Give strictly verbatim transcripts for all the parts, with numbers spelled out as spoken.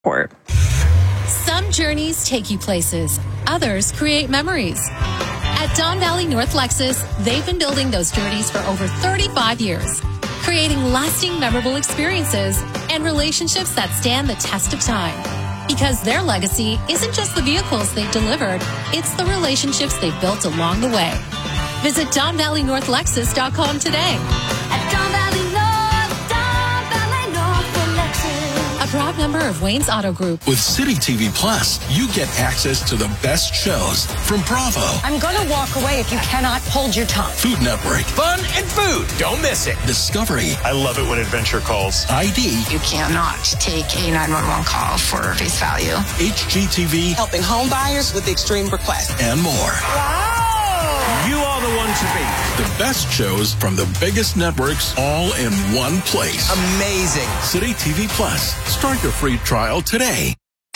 Some journeys take you places. Others create memories. At Don Valley North Lexus, they've been building those journeys for over thirty-five years, creating lasting, memorable experiences and relationships that stand the test of time. Because their legacy isn't just the vehicles they've delivered, it's the relationships they've built along the way. Visit Don Valley North Lexus dot com today. At Don Valley North, Don Valley North for Lexus. A proud member of Wayne's Auto Group. With City T V Plus, you get access to the best shows from Bravo, I'm going to walk away if you cannot hold your tongue. Food Network, Fun and food. Don't miss it. Discovery, I love it when adventure calls. I D, You cannot take a nine one one call for face value. H G T V, Helping home buyers with extreme requests. and more. Wow! You are the one to beat. The best shows from the biggest networks all in one place. Amazing. City T V Plus. Start your free trial today.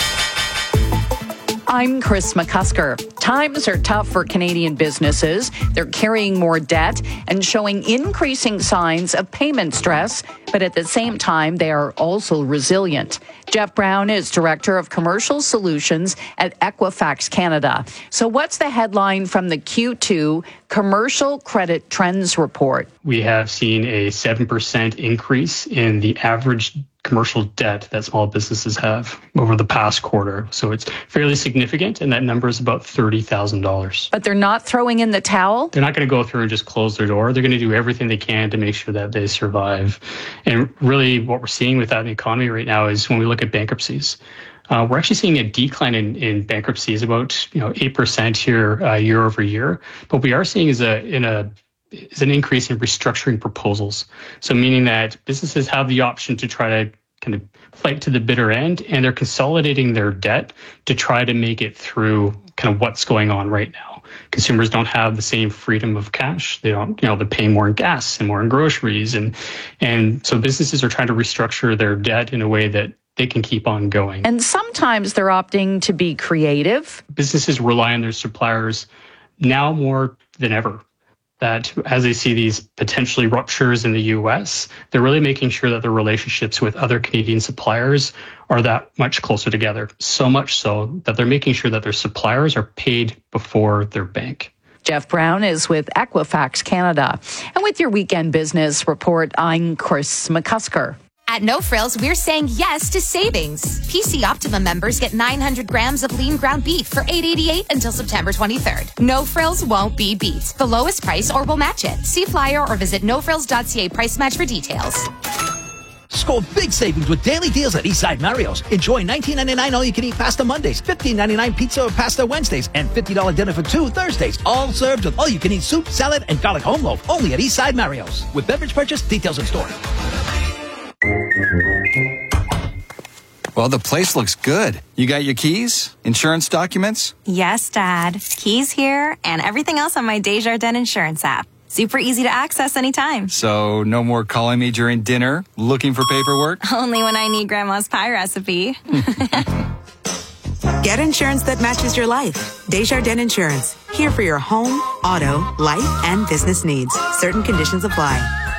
I'm Chris McCusker. Times are tough for Canadian businesses. They're carrying more debt and showing increasing signs of payment stress, but at the same time, they are also resilient. Jeff Brown is Director of Commercial Solutions at Equifax Canada. So what's the headline from the Q two Commercial Credit Trends Report? We have seen a seven percent increase in the average commercial debt that small businesses have over the past quarter. So it's fairly significant, and that number is about thirty thousand dollars. But they're not throwing in the towel? They're not going to go through and just close their door. They're going to do everything they can to make sure that they survive. And really what we're seeing with that in the economy right now is when we look at bankruptcies, uh, we're actually seeing a decline in, in bankruptcies, about you know eight percent here uh, year over year. But we are seeing is a in a is an increase in restructuring proposals. So meaning that businesses have the option to try to kind of fight to the bitter end, and they're consolidating their debt to try to make it through kind of what's going on right now. Consumers don't have the same freedom of cash. They don't, you know, they're paying more in gas and more in groceries. And, and so businesses are trying to restructure their debt in a way that they can keep on going. And sometimes they're opting to be creative. Businesses rely on their suppliers now more than ever. That as they see these potentially ruptures in the U S, they're really making sure that their relationships with other Canadian suppliers are that much closer together. So much so that they're making sure that their suppliers are paid before their bank. Jeff Brown is with Equifax Canada. And with your weekend business report, I'm Chris McCusker. At No Frills, we're saying yes to savings. P C Optimum members get nine hundred grams of lean ground beef for eight eighty-eight until September twenty-third. No Frills won't be beat. The lowest price or we'll match it. See flyer or visit no frills dot c a price match for details. Score big savings with daily deals at Eastside Mario's. Enjoy nineteen ninety-nine all-you-can-eat pasta Mondays, fifteen ninety-nine pizza or pasta Wednesdays, and fifty dollars dinner for two Thursdays. All served with all-you-can-eat soup, salad, and garlic home loaf. Only at Eastside Mario's. With beverage purchase, details in store. Well, the place looks good. You got your keys? Insurance documents? Yes, Dad. Keys here and everything else on my Desjardins Insurance app. Super easy to access anytime. So no more calling me during dinner, looking for paperwork? Only when I need Grandma's pie recipe. Get insurance that matches your life. Desjardins Insurance. Here for your home, auto, life, and business needs. Certain conditions apply.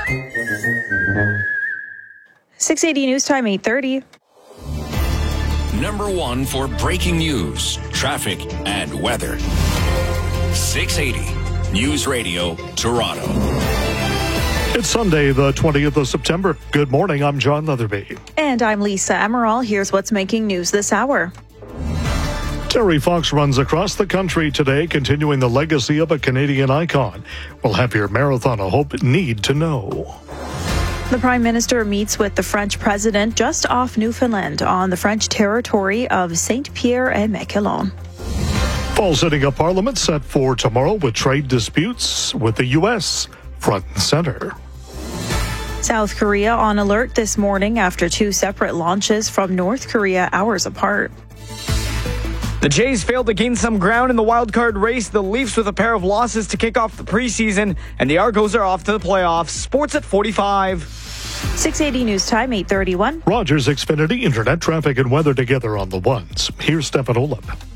six eighty News Time, eight thirty. Number one for breaking news, traffic, and weather. six eighty News Radio, Toronto. It's Sunday, the twentieth of September. Good morning, I'm John Leatherby. And I'm Lisa Emerald. Here's what's making news this hour. Terry Fox runs across the country today, continuing the legacy of a Canadian icon. We'll have your Marathon of Hope need to know. The Prime Minister meets with the French President just off Newfoundland on the French territory of Saint-Pierre et Miquelon. Fall sitting of Parliament set for tomorrow with trade disputes with the U S front and center. South Korea on alert this morning after two separate launches from North Korea hours apart. The Jays failed to gain some ground in the wildcard race. The Leafs with a pair of losses to kick off the preseason. And the Argos are off to the playoffs. Sports at forty-five. six eighty News Time, eight thirty-one. Rogers Xfinity Internet traffic and weather together on the ones. Here's Stefan Olip.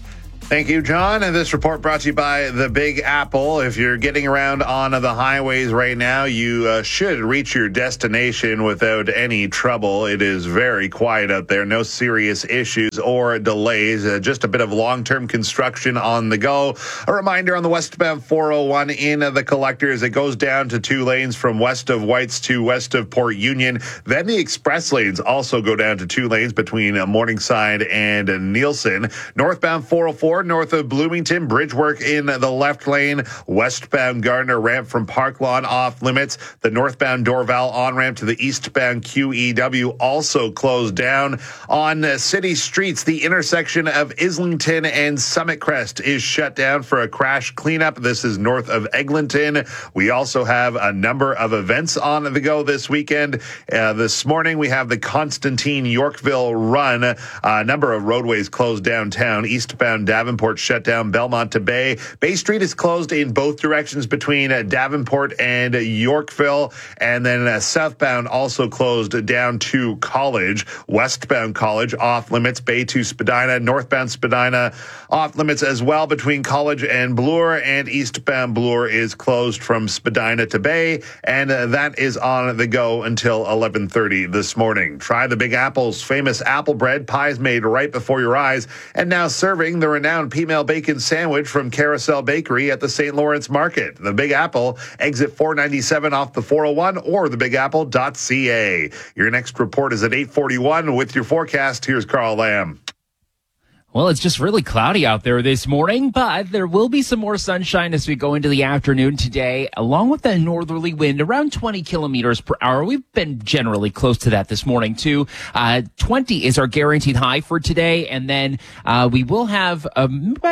Thank you, John. And this report brought to you by the Big Apple. If you're getting around on the highways right now, you uh, should reach your destination without any trouble. It is very quiet out there. No serious issues or delays. Uh, just a bit of long-term construction on the go. A reminder on the westbound four oh one in uh, the Collectors. It goes down to two lanes from west of Whites to west of Port Union. Then the express lanes also go down to two lanes between uh, Morningside and uh, Nielsen. Northbound four oh four north of Bloomington, bridge work in the left lane. Westbound Gardner ramp from Park Lawn off limits. The northbound Dorval on-ramp to the eastbound Q E W also closed down. On city streets, the intersection of Islington and Summit Crest is shut down for a crash cleanup. This is north of Eglinton. We also have a number of events on the go this weekend. Uh, this morning, we have the Constantine Yorkville Run. A uh, number of roadways closed downtown. Eastbound Davenport shut down Belmont to Bay. Bay Street is closed in both directions between uh, Davenport and uh, Yorkville. And then uh, southbound also closed down to College. Westbound College off limits. Bay to Spadina. Northbound Spadina off limits as well between College and Bloor. And eastbound Bloor is closed from Spadina to Bay. And uh, that is on the go until eleven thirty this morning. Try the Big Apple's famous apple bread. Pies made right before your eyes. And now serving the renowned P-Mail Bacon Sandwich from Carousel Bakery at the Saint Lawrence Market. The Big Apple, exit four ninety-seven off the four oh one or the big apple dot c a. Your next report is at eight forty-one. With your forecast, here's Carl Lamb. Well, it's just really cloudy out there this morning, but there will be some more sunshine as we go into the afternoon today, along with that northerly wind around twenty kilometers per hour. We've been generally close to that this morning, too. Uh, twenty is our guaranteed high for today, and then uh, we will have a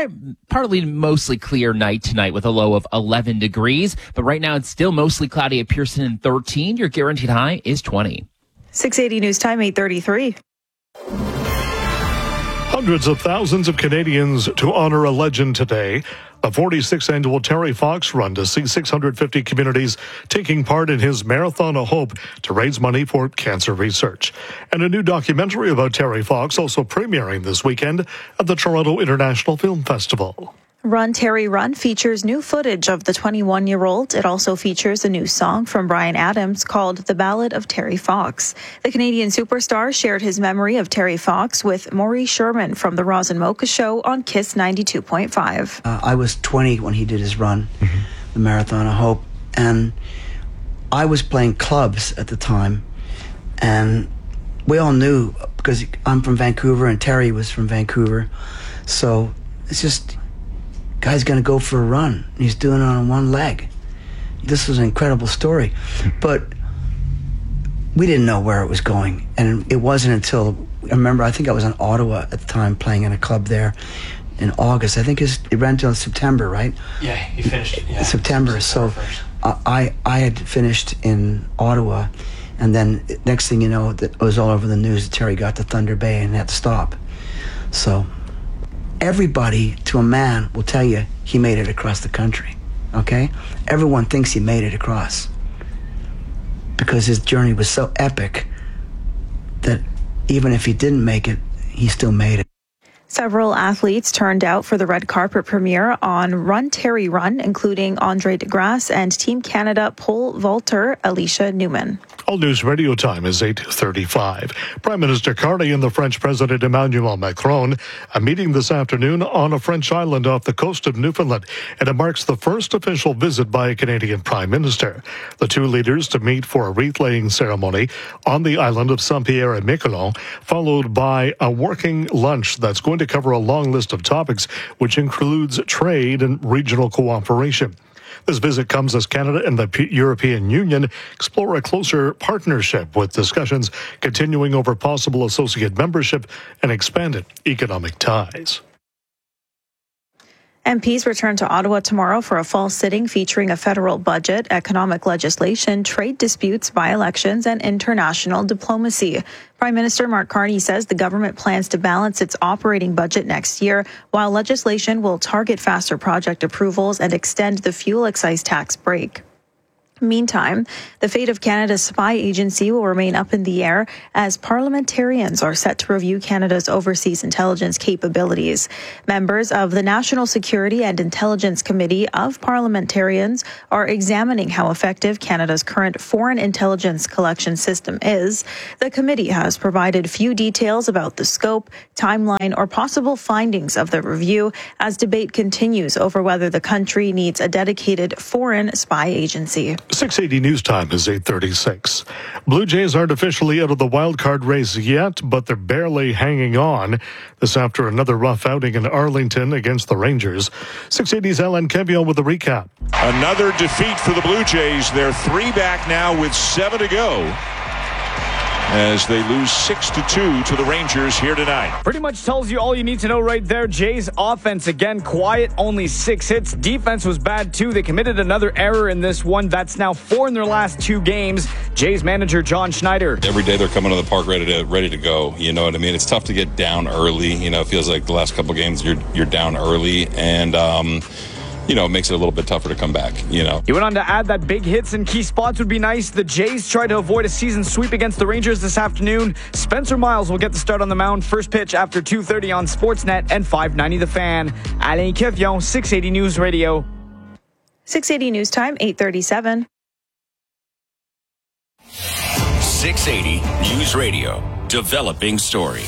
partly mostly clear night tonight with a low of eleven degrees. But right now, it's still mostly cloudy at Pearson and thirteen. Your guaranteed high is twenty. six eighty News Time, eight thirty-three. Hundreds of thousands of Canadians to honor a legend today. The forty-sixth annual Terry Fox Run to see six hundred fifty communities taking part in his Marathon of Hope to raise money for cancer research. And a new documentary about Terry Fox also premiering this weekend at the Toronto International Film Festival. Run, Terry, Run features new footage of the twenty-one-year-old. It also features a new song from Bryan Adams called The Ballad of Terry Fox. The Canadian superstar shared his memory of Terry Fox with Maurice Sherman from The Roz and Mocha Show on Kiss ninety-two point five. Uh, I was twenty when he did his run, mm-hmm. the Marathon of Hope, and I was playing clubs at the time, and we all knew, because I'm from Vancouver and Terry was from Vancouver, so it's just... guy's going to go for a run. He's doing it on one leg. This was an incredible story. But we didn't know where it was going. And it wasn't until, I remember, I think I was in Ottawa at the time playing in a club there in August. I think it ran until September, right? Yeah, he finished yeah. September. So I, I had finished in Ottawa. And then next thing you know, it was all over the news that Terry got to Thunder Bay and had to stop. So... everybody, to a man, will tell you he made it across the country, okay? Everyone thinks he made it across because his journey was so epic that even if he didn't make it, he still made it. Several athletes turned out for the red carpet premiere on Run, Terry, Run, including Andre DeGrasse and Team Canada pole vaulter Alicia Newman. All News Radio time is eight thirty-five. Prime Minister Carney and the French President Emmanuel Macron are meeting this afternoon on a French island off the coast of Newfoundland, and it marks the first official visit by a Canadian Prime Minister. The two leaders to meet for a wreath-laying ceremony on the island of Saint-Pierre and Miquelon, followed by a working lunch that's going to cover a long list of topics, which includes trade and regional cooperation. This visit comes as Canada and the P- European Union explore a closer partnership, with discussions continuing over possible associate membership and expanded economic ties. M Ps return to Ottawa tomorrow for a fall sitting featuring a federal budget, economic legislation, trade disputes, by-elections, and international diplomacy. Prime Minister Mark Carney says the government plans to balance its operating budget next year, while legislation will target faster project approvals and extend the fuel excise tax break. Meantime, the fate of Canada's spy agency will remain up in the air as parliamentarians are set to review Canada's overseas intelligence capabilities. Members of the National Security and Intelligence Committee of Parliamentarians are examining how effective Canada's current foreign intelligence collection system is. The committee has provided few details about the scope, timeline, or possible findings of the review as debate continues over whether the country needs a dedicated foreign spy agency. six eighty News Time is eight thirty-six. Blue Jays aren't officially out of the wild card race yet, but they're barely hanging on. This after another rough outing in Arlington against the Rangers. six eighty's Alan Kevion with a recap. Another defeat for the Blue Jays. They're three back now with seven to go, as they lose six to two to the Rangers here tonight. Pretty much tells you all you need to know right there. Jays offense again quiet, only six hits. Defense was bad too. They committed another error in this one. That's now four in their last two games. Jays manager John Schneider. Every day they're coming to the park ready to ready to go. You know what I mean? It's tough to get down early. You know, it feels like the last couple of games you're you're down early, and um you know, it makes it a little bit tougher to come back, you know. He went on to add that big hits in key spots would be nice. The Jays tried to avoid a season sweep against the Rangers this afternoon. Spencer Miles will get the start on the mound. First pitch after two thirty on Sportsnet and five ninety The Fan. Alain Kevion, six eighty News Radio. six eighty News Time, eight thirty-seven. six eighty News Radio. Developing story.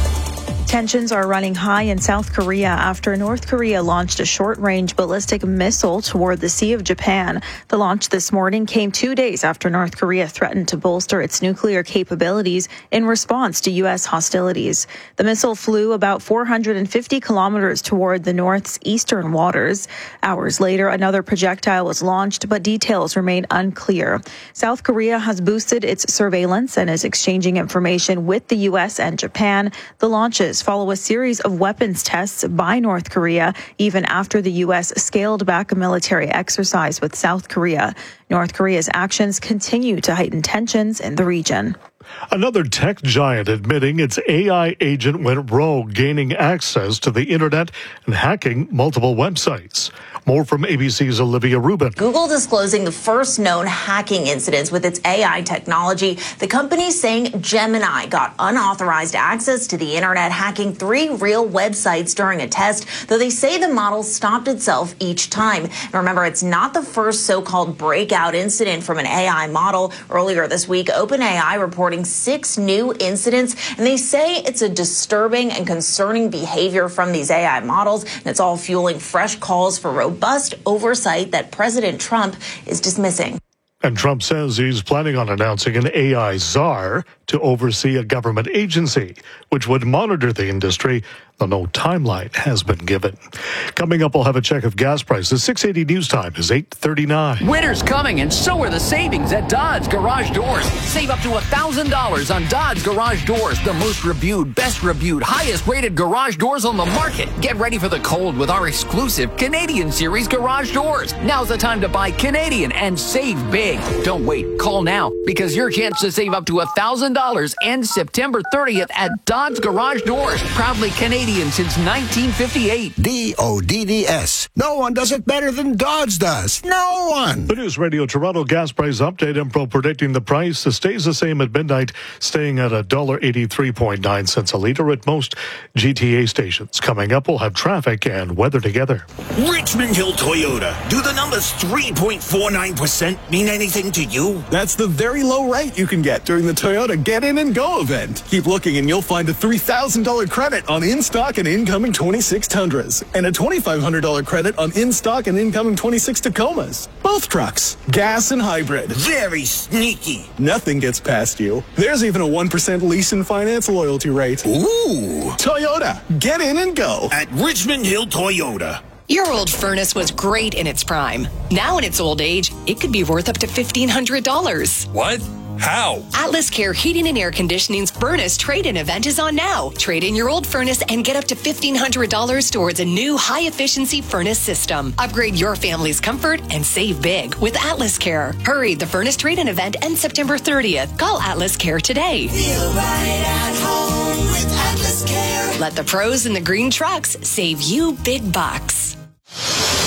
Tensions are running high in South Korea after North Korea launched a short-range ballistic missile toward the Sea of Japan. The launch this morning came two days after North Korea threatened to bolster its nuclear capabilities in response to U S hostilities. The missile flew about four hundred fifty kilometers toward the North's eastern waters. Hours later, another projectile was launched, but details remain unclear. South Korea has boosted its surveillance and is exchanging information with the U S and Japan. The launches follow a series of weapons tests by North Korea, even after the U S scaled back a military exercise with South Korea. North Korea's actions continue to heighten tensions in the region. Another tech giant admitting its A I agent went rogue, gaining access to the internet and hacking multiple websites. More from A B C's Olivia Rubin. Google disclosing the first known hacking incidents with its A I technology. The company saying Gemini got unauthorized access to the internet, hacking three real websites during a test, though they say the model stopped itself each time. And remember, it's not the first so-called breakout incident from an A I model. Earlier this week, OpenAI reporting six new incidents, and they say it's a disturbing and concerning behavior from these A I models, and it's all fueling fresh calls for robust oversight that President Trump is dismissing. And Trump says he's planning on announcing an A I czar to oversee a government agency, which would monitor the industry, though no timeline has been given. Coming up, we'll have a check of gas prices. six eighty News Time is eight thirty-nine. Winter's coming, and so are the savings at Dodds Garage Doors. Save up to one thousand dollars on Dodds Garage Doors, the most reviewed, best reviewed, highest rated garage doors on the market. Get ready for the cold with our exclusive Canadian Series garage doors. Now's the time to buy Canadian and save big. Don't wait. Call now, because your chance to save up to one thousand dollars ends September thirtieth at Dodds Garage Doors. Proudly Canadian since nineteen fifty-eight. D O D D S. No one does it better than Dodds does. No one. The News Radio Toronto gas price update. Info predicting the price stays the same at midnight, staying at one dollar eighty-three point nine cents a litre at most G T A stations. Coming up, we'll have traffic and weather together. Richmond Hill Toyota. Do the numbers three point four nine percent mean anything to you? That's the very low rate you can get during the Toyota Get In and Go event. Keep looking and you'll find a three thousand dollars credit on in-stock and incoming twenty-six Tundras and a twenty-five hundred dollars credit on in-stock and incoming twenty-six Tacomas. Both trucks, gas and hybrid. Very sneaky. Nothing gets past you. There's even a one percent lease and finance loyalty rate. Ooh. Toyota, get in and go. At Richmond Hill Toyota. Your old furnace was great in its prime. Now in its old age, it could be worth up to fifteen hundred dollars. What? How? Atlas Care Heating and Air Conditioning's furnace trade-in event is on now. Trade in your old furnace and get up to fifteen hundred dollars towards a new high-efficiency furnace system. Upgrade your family's comfort and save big with Atlas Care. Hurry, the furnace trade-in event ends September thirtieth. Call Atlas Care today. Feel right at home with Atlas Care. Let the pros in the green trucks save you big bucks.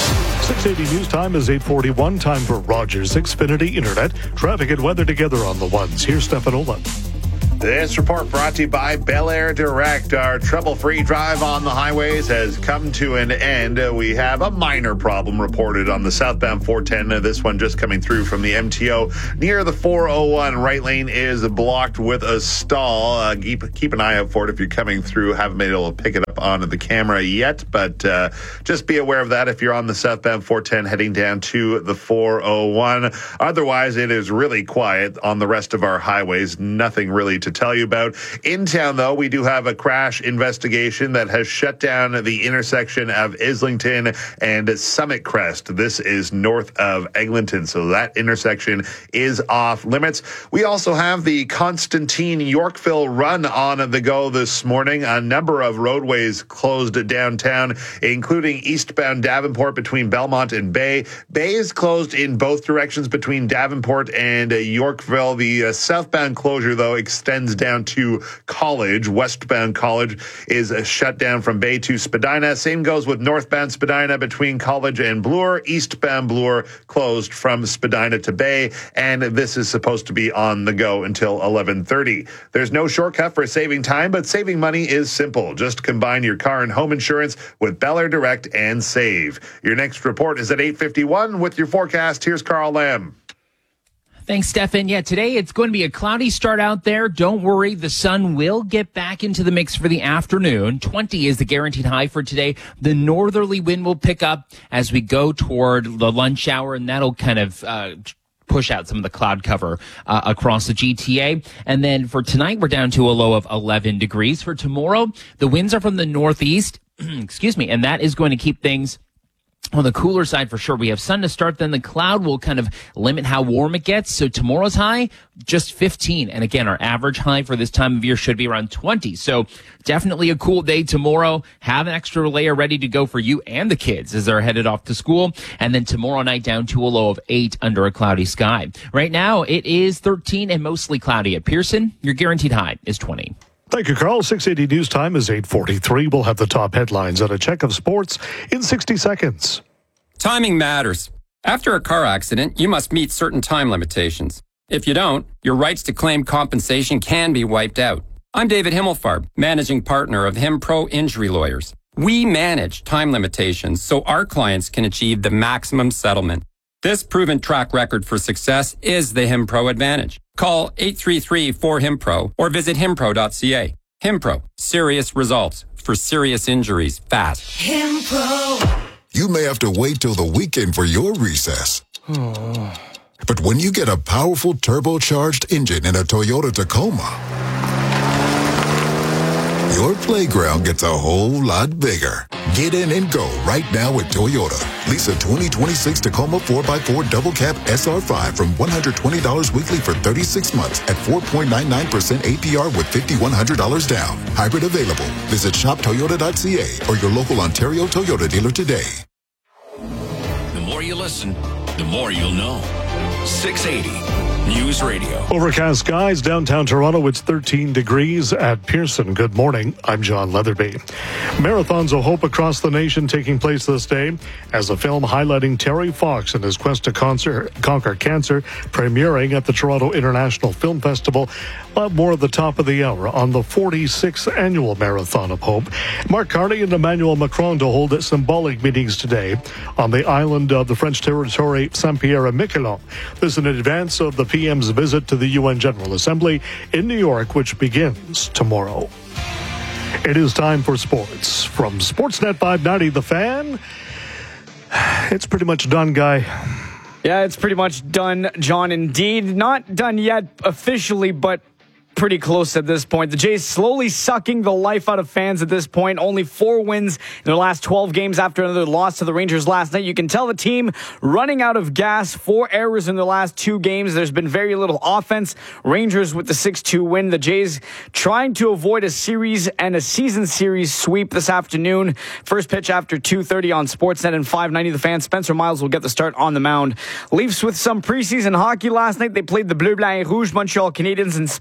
six eighty News Time is eight forty-one. Time for Rogers Xfinity Internet. Traffic and weather together on the ones. Here's Stefan Olin. This report brought to you by Bel Air Direct. Our trouble-free drive on the highways has come to an end. We have a minor problem reported on the southbound four ten. This one just coming through from the M T O near the four oh one. Right lane is blocked with a stall. Uh, keep, keep an eye out for it if you're coming through. Haven't been able to pick it up on the camera yet, but uh, just be aware of that if you're on the southbound four ten heading down to the four oh one. Otherwise, it is really quiet on the rest of our highways. Nothing really to tell you about. In town, though, we do have a crash investigation that has shut down the intersection of Islington and Summit Crest. This is north of Eglinton, so that intersection is off limits. We also have the Constantine Yorkville run on the go this morning. A number of roadways closed downtown, including eastbound Davenport between Belmont and Bay. Bay is closed in both directions between Davenport and uh, Yorkville. The uh, southbound closure, though, extends down to College. Westbound College is uh, shut down from Bay to Spadina. Same goes with northbound Spadina between College and Bloor. Eastbound Bloor closed from Spadina to Bay, and this is supposed to be on the go until eleven thirty. There's no shortcut for saving time, but saving money is simple. Just combine your car and home insurance with Bel Air Direct and save. Your next report is at eight fifty-one with your forecast. Here's Carl Lamb. Thanks, Stefan. Yeah, today it's going to be a cloudy start out there. Don't worry, the sun will get back into the mix for the afternoon. twenty is the guaranteed high for today. The northerly wind will pick up as we go toward the lunch hour, and that'll kind of uh push out some of the cloud cover uh, across the G T A. And then for tonight, we're down to a low of eleven degrees. For tomorrow, the winds are from the northeast, excuse me, and that is going to keep things on the cooler side for sure. We have sun to start, then the cloud will kind of limit how warm it gets. So tomorrow's high, just fifteen. And again, our average high for this time of year should be around twenty. So definitely a cool day tomorrow. Have an extra layer ready to go for you and the kids as they're headed off to school. And then tomorrow night down to a low of eight under a cloudy sky. Right now, it is thirteen and mostly cloudy at Pearson. Your guaranteed high is twenty. Thank you, Carl. six eighty News Time is eight forty-three. We'll have the top headlines and a check of sports in sixty seconds. Timing matters. After a car accident, you must meet certain time limitations. If you don't, your rights to claim compensation can be wiped out. I'm David Himmelfarb, managing partner of HimPro Injury Lawyers. We manage time limitations so our clients can achieve the maximum settlement. This proven track record for success is the HimPro advantage. Call eight three three, four, HimPro or visit himpro dot c a. HimPro, serious results for serious injuries fast. HimPro. You may have to wait till the weekend for your recess. But when you get a powerful turbocharged engine in a Toyota Tacoma, your playground gets a whole lot bigger. Get in and go right now with Toyota. Lease a twenty twenty-six Tacoma four by four Double Cab S R five from one hundred twenty dollars weekly for thirty-six months at four point nine nine percent A P R with five thousand one hundred dollars down. Hybrid available. Visit shop toyota dot c a or your local Ontario Toyota dealer today. The more you listen, the more you'll know. six eighty News Radio. Overcast skies downtown Toronto. It's thirteen degrees at Pearson. Good morning. I'm John Leatherby. Marathons of Hope across the nation taking place this day as a film highlighting Terry Fox and his quest to conquer, conquer cancer premiering at the Toronto International Film Festival. But more at the top of the hour on the forty-sixth annual Marathon of Hope. Mark Carney and Emmanuel Macron to hold symbolic meetings today on the island of the French territory Saint-Pierre and Miquelon. This is in advance of the P M's visit to the U N General Assembly in New York, which begins tomorrow. It is time for sports. From Sportsnet five ninety, The Fan, it's pretty much done, Guy. Yeah, it's pretty much done, John, indeed. Not done yet officially, but pretty close at this point. The Jays slowly sucking the life out of fans at this point. Only four wins in their last twelve games after another loss to the Rangers last night. You can tell the team running out of gas. Four errors in their last two games. There's been very little offense. Rangers with the six two win. The Jays trying to avoid a series and a season series sweep this afternoon. First pitch after two thirty on Sportsnet and five ninety. The Fan. Spencer Miles will get the start on the mound. Leafs with some preseason hockey last night. They played the Bleu, Blanc et Rouge Montreal Canadiens in split squad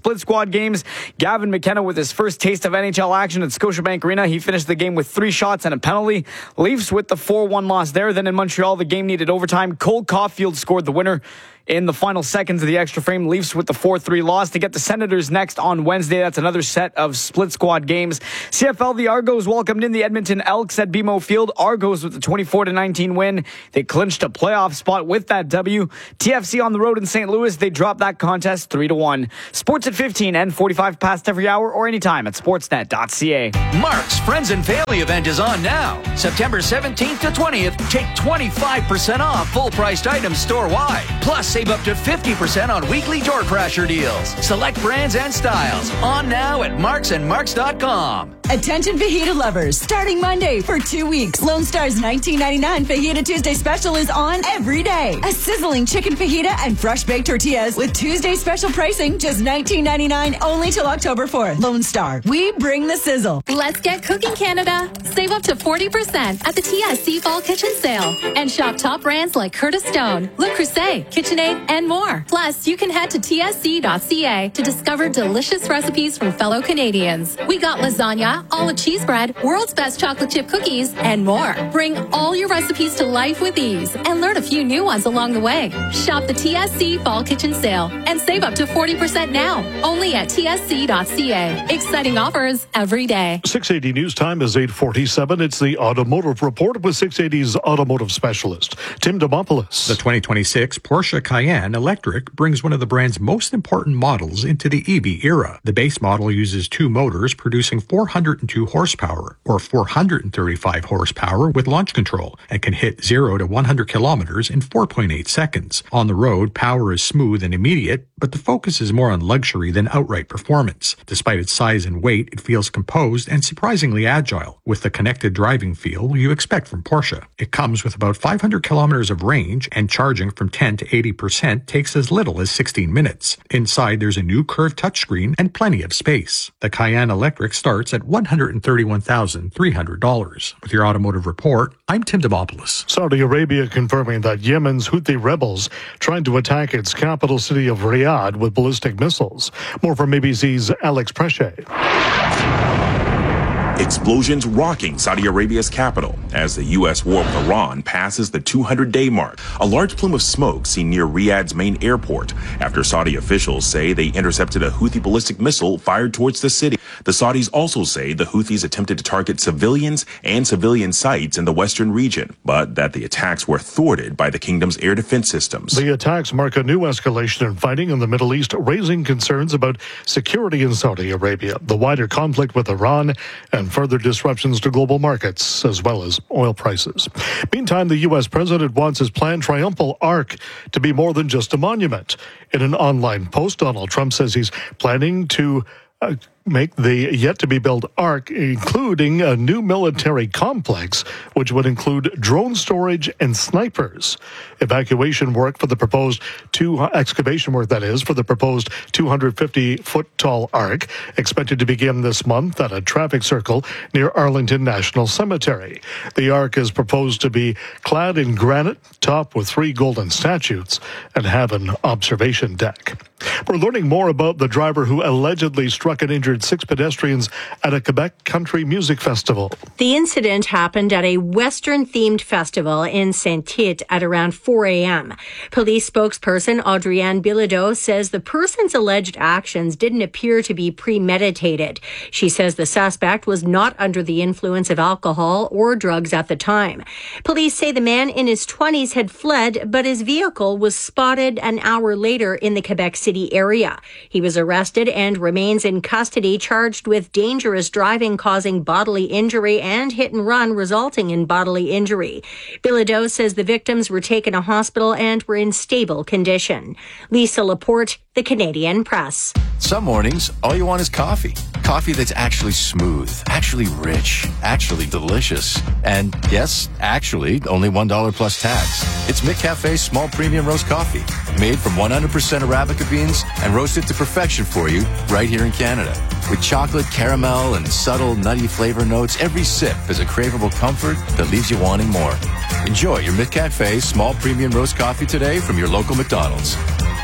Squad games. Gavin McKenna with his first taste of N H L action at Scotiabank Arena. He finished the game with three shots and a penalty. Leafs with the four one loss there. Then in Montreal, the game needed overtime. Cole Caulfield scored the winner in the final seconds of the extra frame. Leafs with the four three loss to get the Senators next on Wednesday. That's another set of split squad games. C F L, the Argos welcomed in the Edmonton Elks at B M O Field. Argos with the twenty-four to nineteen win. They clinched a playoff spot with that W. T F C on the road in Saint Louis. They dropped that contest three to one. Sports at fifteen and forty-five past every hour or anytime at sportsnet dot c a. Mark's Friends and Family event is on now. September seventeenth to twentieth. Take twenty-five percent off full-priced items store-wide. Plus, save up to fifty percent on weekly door crasher deals. Select brands and styles. On now at marks and marks dot com. Attention fajita lovers. Starting Monday for two weeks, Lone Star's nineteen ninety-nine Fajita Tuesday special is on every day. A sizzling chicken fajita and fresh baked tortillas with Tuesday special pricing, just nineteen ninety-nine only till October fourth. Lone Star, we bring the sizzle. Let's get cooking, Canada. Save up to forty percent at the T S C Fall Kitchen Sale. And shop top brands like Curtis Stone, Le Creuset, KitchenAid, and more. Plus, you can head to T S C dot c a to discover delicious recipes from fellow Canadians. We got lasagna, olive cheese bread, world's best chocolate chip cookies, and more. Bring all your recipes to life with ease and learn a few new ones along the way. Shop the T S C Fall Kitchen Sale and save up to forty percent now. Only at T S C dot c a. Exciting offers every day. six eighty News Time is eight forty-seven. It's the Automotive Report with six eighty's automotive specialist, Tim Demopoulos. The twenty twenty-six Porsche Cayenne Electric brings one of the brand's most important models into the E V era. The base model uses two motors producing four hundred two horsepower or four hundred thirty-five horsepower with launch control and can hit zero to one hundred kilometers in four point eight seconds. On the road, power is smooth and immediate, but the focus is more on luxury than outright performance. Despite its size and weight, it feels composed and surprisingly agile, with the connected driving feel you expect from Porsche. It comes with about five hundred kilometers of range, and charging from ten to eighty percent takes as little as sixteen minutes. Inside, there's a new curved touchscreen and plenty of space. The Cayenne Electric starts at one hundred thirty-one thousand three hundred dollars. With your automotive report, I'm Tim Demopoulos. Saudi Arabia confirming that Yemen's Houthi rebels tried to attack its capital city of Riyadh with ballistic missiles. More from A B C's Alex Preche. Explosions rocking Saudi Arabia's capital as the U S war with Iran passes the two hundred day mark. A large plume of smoke seen near Riyadh's main airport after Saudi officials say they intercepted a Houthi ballistic missile fired towards the city. The Saudis also say the Houthis attempted to target civilians and civilian sites in the western region, but that the attacks were thwarted by the kingdom's air defense systems. The attacks mark a new escalation in fighting in the Middle East, raising concerns about security in Saudi Arabia, the wider conflict with Iran, and further disruptions to global markets, as well as oil prices. Meantime, the U S president wants his planned triumphal arch to be more than just a monument. In an online post, Donald Trump says he's planning to uh, make the yet-to-be-built arc, including a new military complex, which would include drone storage and snipers. Evacuation work for the proposed two excavation work, that is, for the proposed two hundred fifty foot tall arc, expected to begin this month at a traffic circle near Arlington National Cemetery. The arc is proposed to be clad in granite, topped with three golden statues, and have an observation deck. We're learning more about the driver who allegedly struck and injured six pedestrians at a Quebec country music festival. The incident happened at a Western-themed festival in Saint-Tite at around four a.m. Police spokesperson Audrienne Bilodeau says the person's alleged actions didn't appear to be premeditated. She says the suspect was not under the influence of alcohol or drugs at the time. Police say the man in his twenties had fled, but his vehicle was spotted an hour later in the Quebec City area. He was arrested and remains in custody, charged with dangerous driving causing bodily injury and hit and run resulting in bodily injury. Bilodeau says the victims were taken to hospital and were in stable condition. Lisa Laporte, the Canadian Press. Some mornings, all you want is coffee. Coffee that's actually smooth, actually rich, actually delicious. And yes, actually, only one dollar plus tax. It's McCafe's small premium roast coffee, made from one hundred percent Arabica beans and roasted to perfection for you right here in Canada. With chocolate, caramel, and subtle nutty flavor notes, every sip is a craveable comfort that leaves you wanting more. Enjoy your McCafe small premium roast coffee today from your local McDonald's.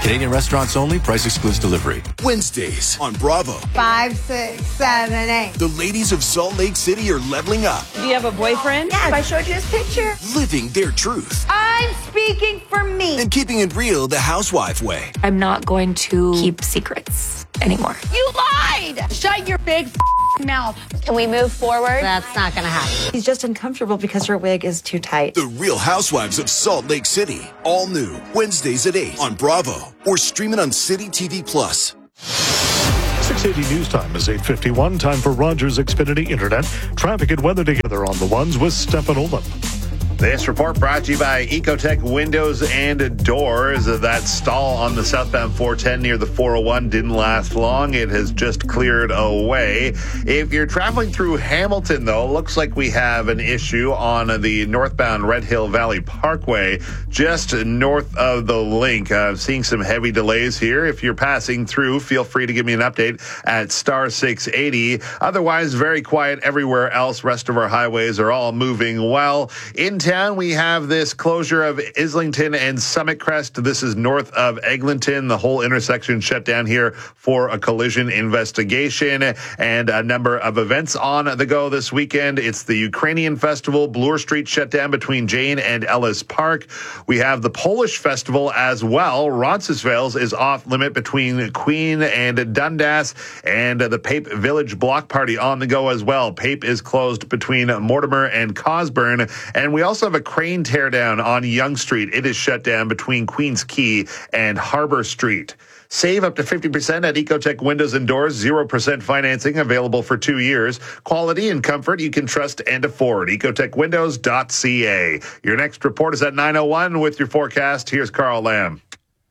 Canadian restaurants only. Price excludes delivery. Wednesdays on Bravo. Five, six, seven, eight. The ladies of Salt Lake City are leveling up. Do you have a boyfriend? Yes, I showed you his picture. Living their truth. I'm speaking for me. And keeping it real the housewife way. I'm not going to keep secrets anymore. You lied! Shut your big mouth. Can we move forward? That's not going to happen. He's just uncomfortable because her wig is too tight. The Real Housewives of Salt Lake City. All new. Wednesdays at eight on Bravo. Or stream it on City T V Plus. six eighty News Time is eight fifty-one. Time for Rogers Xfinity Internet. Traffic and weather together on the ones with Stefan Olin. This report brought to you by Ecotech Windows and Doors. That stall on the southbound four ten near the four oh one didn't last long. It has just cleared away. If you're traveling through Hamilton, though, looks like we have an issue on the northbound Red Hill Valley Parkway, just north of the link. Uh, seeing some heavy delays here. If you're passing through, feel free to give me an update at star six eighty. Otherwise, very quiet everywhere else. Rest of our highways are all moving well. In town, we have this closure of Islington and Summit Crest. This is north of Eglinton. The whole intersection shut down here for a collision investigation, and a number of events on the go this weekend. It's the Ukrainian Festival. Bloor Street shut down between Jane and Ellis Park. We have the Polish Festival as well. Roncesvalles is off limit between Queen and Dundas, and the Pape Village Block Party on the go as well. Pape is closed between Mortimer and Cosburn, and we also have a crane teardown on Yonge Street. It is shut down between Queens Quay and Harbor Street. Save up to fifty percent at Ecotech Windows and Doors. zero percent financing available for two years. Quality and comfort you can trust and afford. ecotech windows dot c a. Your next report is at nine oh one with your forecast. Here's Carl Lamb.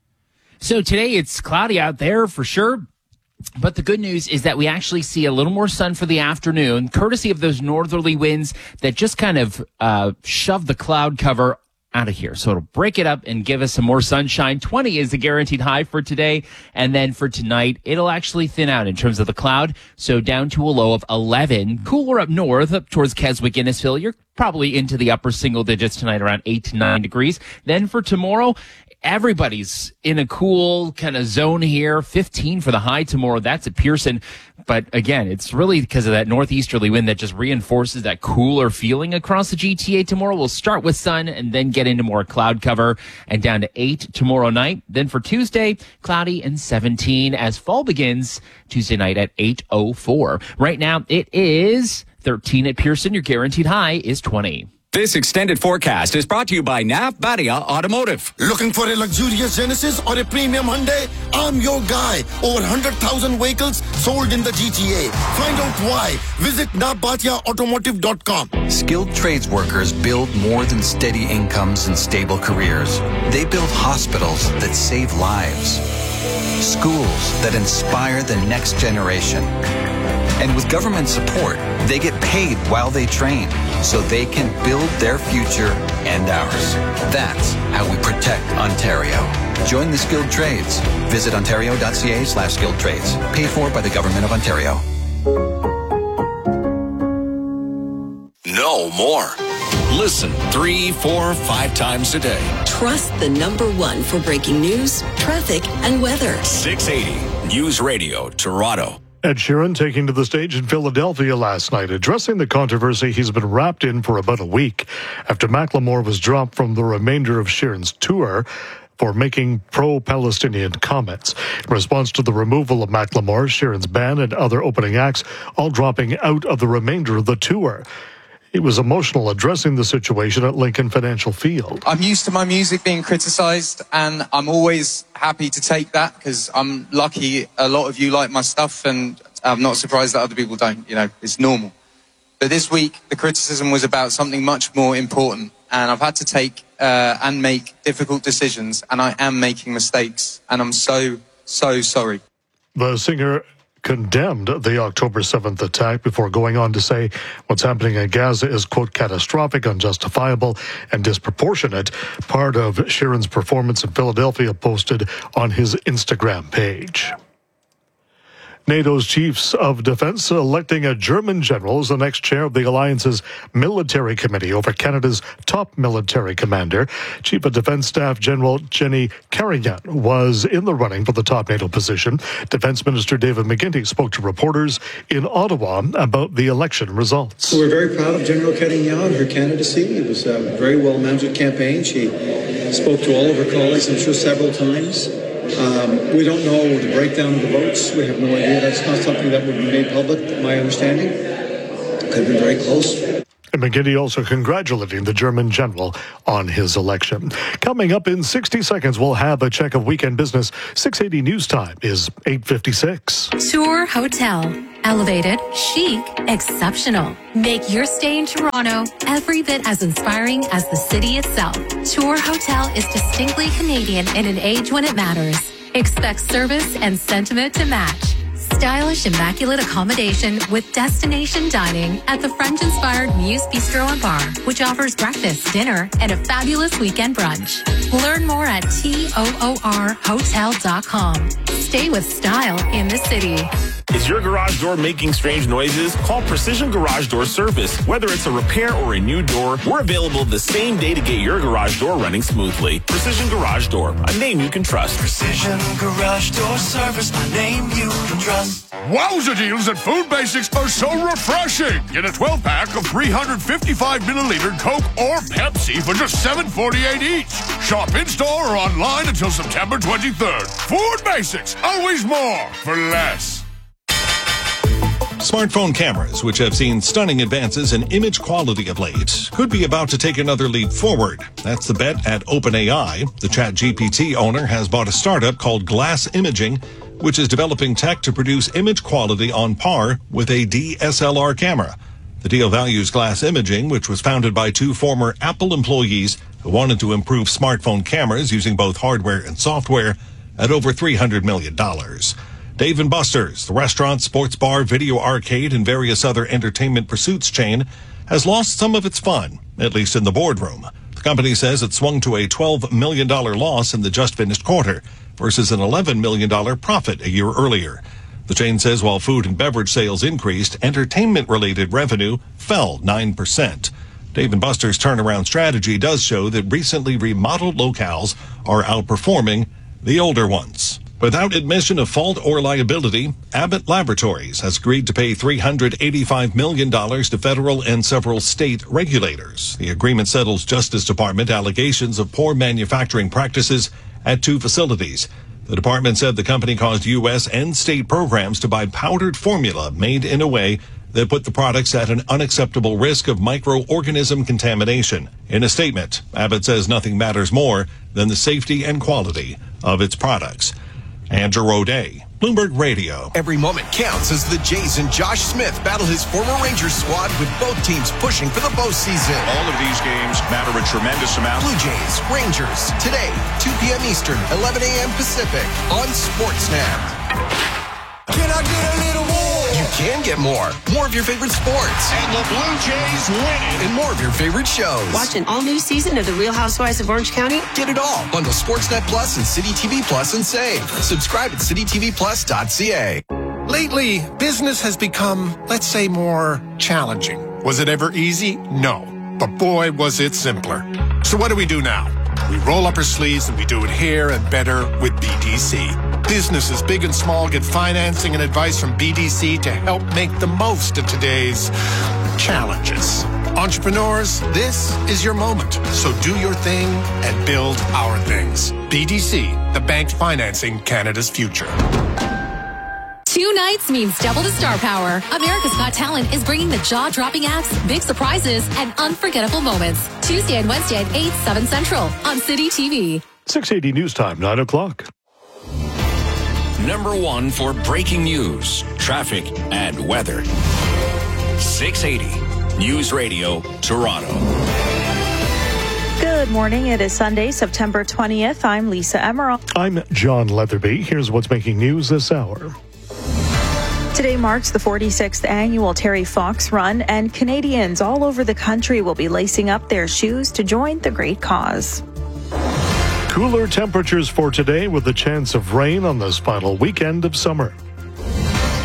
So today it's cloudy out there for sure. But the good news is that we actually see a little more sun for the afternoon, courtesy of those northerly winds that just kind of uh, shove the cloud cover out of here. So it'll break it up and give us some more sunshine. twenty is the guaranteed high for today. And then for tonight, it'll actually thin out in terms of the cloud. So down to a low of eleven. Cooler up north, up towards Keswick, Innisfil. You're probably into the upper single digits tonight, around eight to nine degrees. Then for tomorrow, everybody's in a cool kind of zone here. fifteen for the high tomorrow. That's at Pearson. But again, it's really because of that northeasterly wind that just reinforces that cooler feeling across the G T A tomorrow. We'll start with sun and then get into more cloud cover and down to eight tomorrow night. Then for Tuesday, cloudy and seventeen as fall begins Tuesday night at eight oh four. Right now, it is thirteen at Pearson. Your guaranteed high is twenty. This extended forecast is brought to you by Nav Badia Automotive. Looking for a luxurious Genesis or a premium Hyundai? I'm your guy. Over one hundred thousand vehicles sold in the G T A. Find out why. Visit nav badia automotive dot com. Skilled trades workers build more than steady incomes and stable careers. They build hospitals that save lives, schools that inspire the next generation. And with government support, they get paid while they train so they can build their future and ours. That's how we protect Ontario. Join the skilled trades. Visit ontario.ca slash skilled trades. Paid for by the Government of Ontario. No more. Listen three, four, five times a day. Trust the number one for breaking news, traffic, and weather. six eighty News Radio, Toronto. Ed Sheeran taking to the stage in Philadelphia last night, addressing the controversy he's been wrapped in for about a week after Macklemore was dropped from the remainder of Sheeran's tour for making pro-Palestinian comments. In response to the removal of Macklemore, Sheeran's band and other opening acts all dropping out of the remainder of the tour. It was emotional addressing the situation at Lincoln Financial Field. I'm used to my music being criticized, and I'm always happy to take that because I'm lucky a lot of you like my stuff, and I'm not surprised that other people don't. You know, it's normal. But this week, the criticism was about something much more important, and I've had to take uh, and make difficult decisions, and I am making mistakes, and I'm so, so sorry. The singer condemned the October seventh attack before going on to say what's happening in Gaza is, quote, catastrophic, unjustifiable, and disproportionate. Part of Sheeran's performance in Philadelphia posted on his Instagram page. NATO's chiefs of defense electing a German general as the next chair of the alliance's military committee over Canada's top military commander. Chief of Defense Staff General Jenny Carignan was in the running for the top NATO position. Defense Minister David McGuinty spoke to reporters in Ottawa about the election results. We're very proud of General Carignan, her candidacy. It was a very well-managed campaign. She spoke to all of her colleagues, I'm sure, several times. Um, we don't know the breakdown of the votes. We have no idea. That's not something that would be made public, my understanding. Could have been very close. And McGuinty also congratulating the German general on his election. Coming up in sixty seconds, we'll have a check of weekend business. six eighty News Time is eight fifty-six. Tour Hotel. Elevated, chic, exceptional. Make your stay in Toronto every bit as inspiring as the city itself. Tour Hotel is distinctly Canadian in an age when it matters. Expect service and sentiment to match. Stylish, immaculate accommodation with destination dining at the French-inspired Muse Bistro and Bar, which offers breakfast, dinner, and a fabulous weekend brunch. Learn more at toor hotel dot com. Stay with style in the city. Is your garage door making strange noises? Call Precision Garage Door Service. Whether it's a repair or a new door, we're available the same day to get your garage door running smoothly. Precision Garage Door, a name you can trust. Precision Garage Door Service, a name you can trust. Wowza deals at Food Basics are so refreshing. Get a twelve pack of three hundred fifty-five milliliter Coke or Pepsi for just seven forty-eight each. Shop in-store or online until September twenty-third. Food Basics, always more for less. Smartphone cameras, which have seen stunning advances in image quality of late, could be about to take another leap forward. That's the bet at OpenAI. The ChatGPT owner has bought a startup called Glass Imaging, which is developing tech to produce image quality on par with a D S L R camera. The deal values Glass Imaging, which was founded by two former Apple employees who wanted to improve smartphone cameras using both hardware and software, at over three hundred million dollars. Dave and Buster's, the restaurant, sports bar, video arcade, and various other entertainment pursuits chain, has lost some of its fun, at least in the boardroom. The company says it swung to a twelve million dollars loss in the just finished quarter versus an eleven million dollars profit a year earlier. The chain says while food and beverage sales increased, entertainment-related revenue fell nine percent. Dave and Buster's turnaround strategy does show that recently remodeled locales are outperforming the older ones. Without admission of fault or liability, Abbott Laboratories has agreed to pay three hundred eighty-five million dollars to federal and several state regulators. The agreement settles Justice Department allegations of poor manufacturing practices at two facilities. The department said the company caused U S and state programs to buy powdered formula made in a way that put the products at an unacceptable risk of microorganism contamination. In a statement, Abbott says nothing matters more than the safety and quality of its products. Andrew O'Day, Bloomberg Radio. Every moment counts as the Jays and Josh Smith battle his former Rangers squad with both teams pushing for the postseason. All of these games matter a tremendous amount. Blue Jays, Rangers, today, two p.m. Eastern, eleven a.m. Pacific, on Sportsnet. Can I get a little more? You can get more. More of your favorite sports. And the Blue Jays win it. And more of your favorite shows. Watch an all-new season of The Real Housewives of Orange County. Get it all. Bundle Sportsnet Plus and City T V Plus and save. Subscribe at city t v plus dot c a. Lately, business has become, let's say, more challenging. Was it ever easy? No. But boy, was it simpler. So what do we do now? We roll up our sleeves and we do it here and better with B D C. Businesses big and small get financing and advice from B D C to help make the most of today's challenges. Entrepreneurs, this is your moment. So do your thing and build our things. B D C, the bank financing Canada's future. Two nights means double the star power. America's Got Talent is bringing the jaw-dropping acts, big surprises, and unforgettable moments. Tuesday and Wednesday at eight, seven Central on City T V. six eighty News Time, nine o'clock. Number one for breaking news, traffic, and weather. six eighty News Radio, Toronto. Good morning. It is Sunday, September twentieth. I'm Lisa Emerald. I'm John Leatherby. Here's what's making news this hour. Today marks the forty-sixth annual Terry Fox Run, and Canadians all over the country will be lacing up their shoes to join the great cause. Cooler temperatures for today with a chance of rain on this final weekend of summer.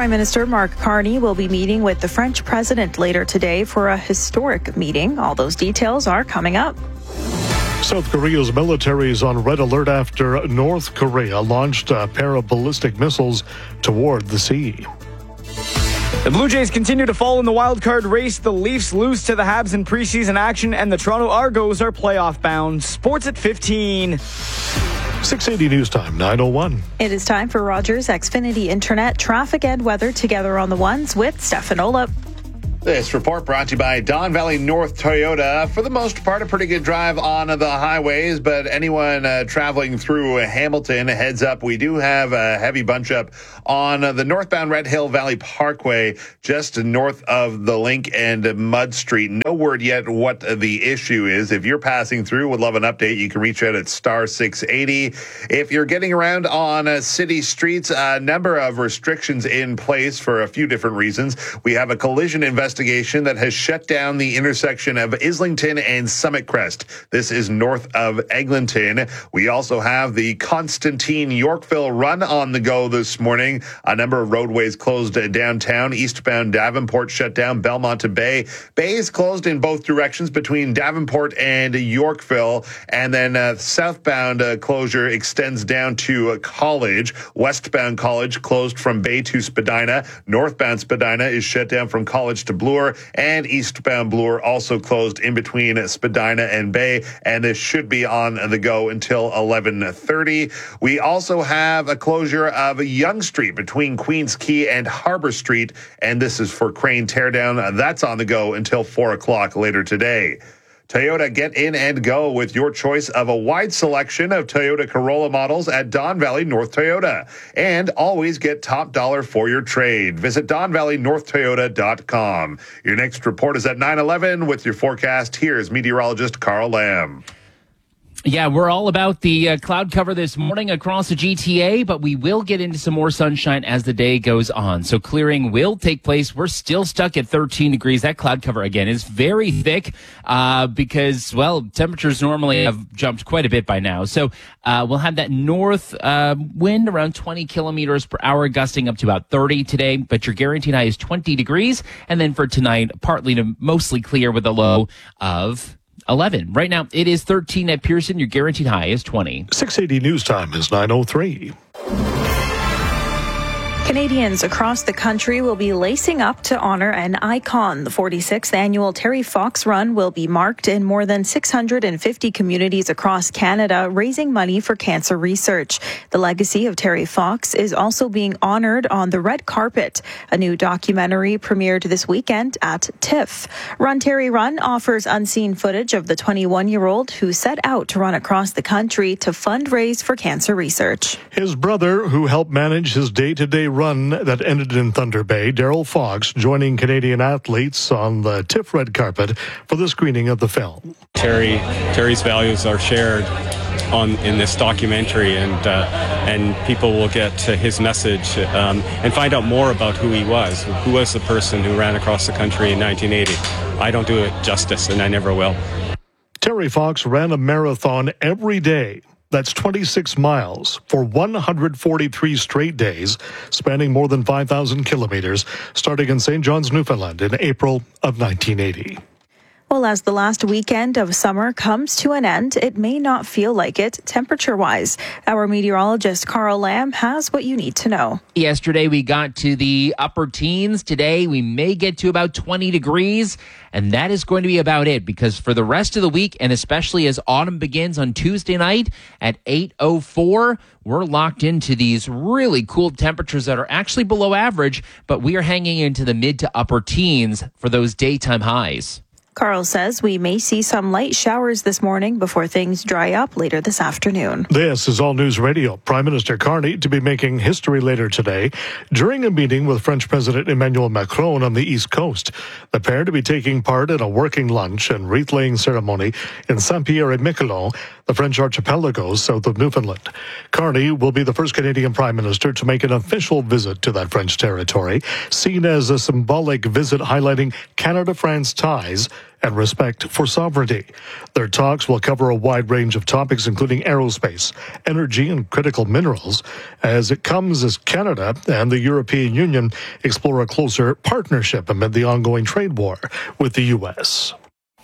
Prime Minister Mark Carney will be meeting with the French president later today for a historic meeting. All those details are coming up. South Korea's military is on red alert after North Korea launched a pair of ballistic missiles toward the sea. The Blue Jays continue to fall in the wild card race. The Leafs lose to the Habs in preseason action, and the Toronto Argos are playoff bound. Sports at fifteen. six eighty News Time, nine oh one. It is time for Rogers Xfinity Internet traffic and weather together on the ones with Stefan Olip. This report brought to you by Don Valley North Toyota. For the most part, a pretty good drive on the highways, but anyone uh, traveling through Hamilton, heads up, we do have a heavy bunch up on the northbound Red Hill Valley Parkway, just north of the Link and Mud Street. No word yet what the issue is. If you're passing through, would love an update. You can reach out at star six eighty. If you're getting around on uh, city streets, a number of restrictions in place for a few different reasons. We have a collision investigation that has shut down the intersection of Islington and Summit Crest. This is north of Eglinton. We also have the Constantine Yorkville run on the go this morning. A number of roadways closed downtown. Eastbound Davenport shut down. Belmont to Bay. Bay is closed in both directions between Davenport and Yorkville. And then uh, southbound uh, closure extends down to uh, College. Westbound College closed from Bay to Spadina. Northbound Spadina is shut down from College to Bloor, and eastbound Bloor also closed in between Spadina and Bay, and this should be on the go until eleven thirty. We also have a closure of Yonge Street between Queens Quay and Harbor Street, and this is for crane teardown. That's on the go until four o'clock later today. Toyota, get in and go with your choice of a wide selection of Toyota Corolla models at Don Valley North Toyota. And always get top dollar for your trade. Visit don valley north toyota dot com. Your next report is at nine eleven with your forecast. Here's meteorologist Carl Lamb. Yeah, we're all about the uh, cloud cover this morning across the G T A, but we will get into some more sunshine as the day goes on. So clearing will take place. We're still stuck at thirteen degrees. That cloud cover, again, is very thick uh, because, well, temperatures normally have jumped quite a bit by now. So uh, we'll have that north uh, wind around twenty kilometers per hour, gusting up to about thirty today, but your guaranteed high is twenty degrees. And then for tonight, partly to mostly clear with a low of eleven. Right now, it is thirteen at Pearson. Your guaranteed high is twenty. six eighty News Time is nine oh three. Canadians across the country will be lacing up to honor an icon. The forty-sixth annual Terry Fox Run will be marked in more than six hundred fifty communities across Canada, raising money for cancer research. The legacy of Terry Fox is also being honored on the red carpet. A new documentary premiered this weekend at TIFF. Run Terry Run offers unseen footage of the twenty-one-year-old who set out to run across the country to fundraise for cancer research. His brother, who helped manage his day-to-day run that ended in Thunder Bay, Daryl Fox, joining Canadian athletes on the TIFF red carpet for the screening of the film. Terry, Terry's values are shared on in this documentary, and uh, and people will get to his message um, and find out more about who he was, who was the person who ran across the country in nineteen eighty. I don't do it justice, and I never will. Terry Fox ran a marathon every day. That's twenty-six miles for one hundred forty-three straight days, spanning more than five thousand kilometers, starting in Saint John's, Newfoundland in April of nineteen eighty. Well, as the last weekend of summer comes to an end, it may not feel like it temperature-wise. Our meteorologist, Carl Lamb, has what you need to know. Yesterday, we got to the upper teens. Today, we may get to about twenty degrees. And that is going to be about it, because for the rest of the week, and especially as autumn begins on Tuesday night at eight oh four, we're locked into these really cool temperatures that are actually below average, but we are hanging into the mid to upper teens for those daytime highs. Carl says we may see some light showers this morning before things dry up later this afternoon. This is All News Radio. Prime Minister Carney to be making history later today during a meeting with French President Emmanuel Macron on the East Coast. The pair to be taking part in a working lunch and wreath-laying ceremony in Saint-Pierre-et-Miquelon, the French archipelago south of Newfoundland. Carney will be the first Canadian Prime Minister to make an official visit to that French territory, seen as a symbolic visit highlighting Canada-France ties and respect for sovereignty. Their talks will cover a wide range of topics, including aerospace, energy, and critical minerals, as it comes as Canada and the European Union explore a closer partnership amid the ongoing trade war with the U S.